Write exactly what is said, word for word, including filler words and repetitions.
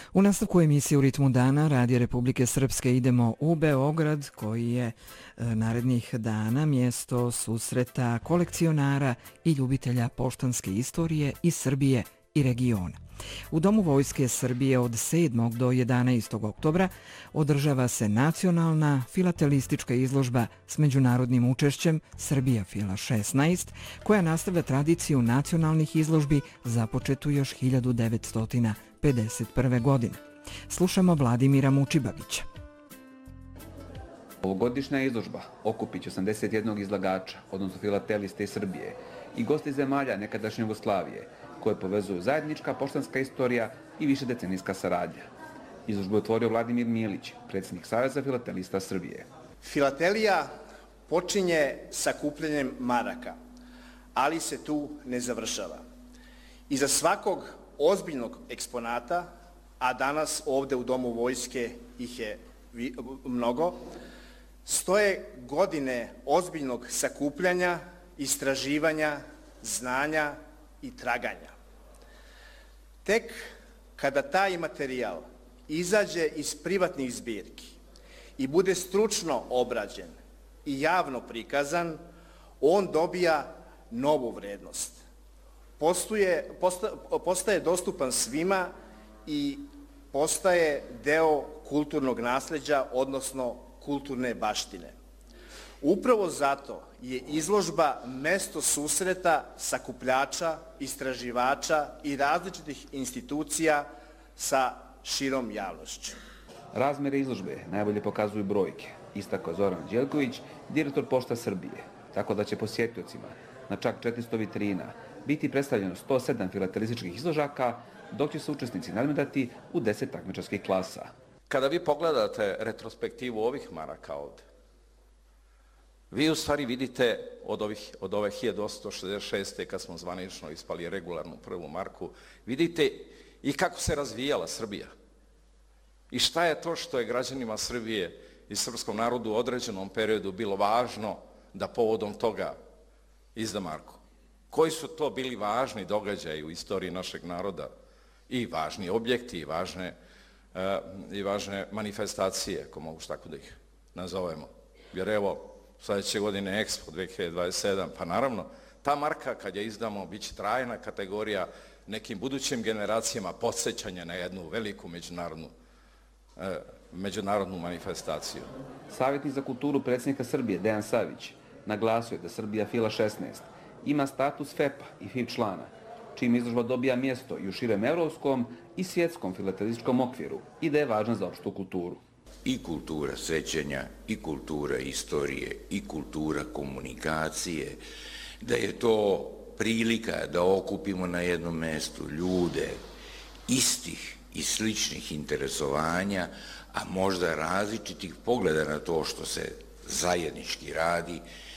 U nastavku emisije U ritmu dana Radija Republike Srpske idemo u Beograd, koji je narednih dana mjesto susreta kolekcionara i ljubitelja poštanske istorije iz Srbije i regiona. U Domu Vojske Srbije od sedmog do jedanaestog oktobra održava se nacionalna filatelistička izložba s međunarodnim učešćem Srbija Fila šesnaest, koja nastavlja tradiciju nacionalnih izložbi započetu još hiljadu devetsto pedeset prve. godine. Slušamo Vladimira Mučibabića. Ovogodišnja izložba okupit će osamdeset jednog izlagača, odnosno filateliste iz Srbije i gosti zemalja nekadašnje Jugoslavije, koje povezuju zajednička poštanska istorija i višedecenijska saradnja. Izložbu je otvorio Vladimir Milić, predsjednik Saveza filatelista Srbije. Filatelija počinje sakupljanjem maraka, ali se tu ne završava. Iza svakog ozbiljnog eksponata, a danas ovdje u Domu Vojske ih je mnogo, stoje godine ozbiljnog sakupljanja, istraživanja, znanja i traganja. Tek kada taj materijal izađe iz privatnih zbirki i bude stručno obrađen i javno prikazan, on dobija novu vrednost. Postuje, posta, postaje dostupan svima i postaje deo kulturnog nasljeđa, odnosno kulturne baštine. Upravo zato je izložba mesto susreta sakupljača, istraživača i različitih institucija sa širom javnošću. Razmere izložbe najbolje pokazuju brojke, istakao Zoran Đelković, direktor Pošta Srbije, tako da će posjetiocima na čak četiristo vitrina biti predstavljeno sto sedam filatelističkih izložaka, dok će se učesnici nadmetati u deset takmičarskih klasa. Kada vi pogledate retrospektivu ovih maraka ovdje, vi u stvari vidite od, ovih, od ove hiljadu osamsto šezdeset šeste. kad smo zvanično ispali regularnu prvu marku, vidite i kako se razvijala Srbija. I šta je to što je građanima Srbije i srpskom narodu u određenom periodu bilo važno da povodom toga izda marku. Koji su to bili važni događaji u istoriji našeg naroda i važni objekti i važne, uh, i važne manifestacije, ako mogu tako da ih nazovemo. Jer evo, sljedeće godine Expo dve hiljade dvadeset sedam, pa naravno, ta marka kad je izdamo bit će trajna kategorija nekim budućim generacijama podsjećanja na jednu veliku međunarodnu, uh, međunarodnu manifestaciju. Savjetnik za kulturu predsjednika Srbije, Dejan Savić, naglasio je da Srbija Fila šesnaest ima status F E P-a i F I P člana, čim izložba dobija mjesto i u širem evropskom i svjetskom filatelističkom okviru i da je važna za opštu kulturu. I kultura sećanja, i kultura istorije, i kultura komunikacije, da je to prilika da okupimo na jednom mjestu ljude istih i sličnih interesovanja, a možda različitih pogleda na to što se zajednički radi